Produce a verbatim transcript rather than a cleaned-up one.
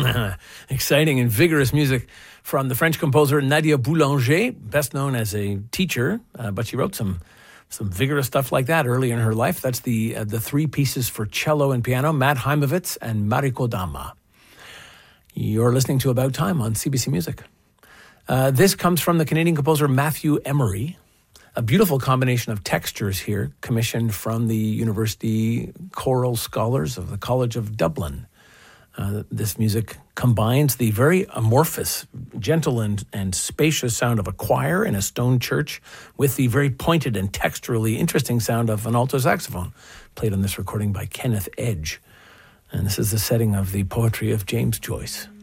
Exciting and vigorous music from the French composer Nadia Boulanger, best known as a teacher, uh, but she wrote some some vigorous stuff like that early in her life. That's the uh, the three pieces for cello and piano, Matt Heimovitz and Mariko Dama. You're listening to About Time on C B C Music. Uh, this comes from the Canadian composer Matthew Emery. A beautiful combination of textures here, commissioned from the University Choral Scholars of the College of Dublin. Uh, this music combines the very amorphous, gentle and, and spacious sound of a choir in a stone church with the very pointed and texturally interesting sound of an alto saxophone, played on this recording by Kenneth Edge. And this is the setting of the poetry of James Joyce.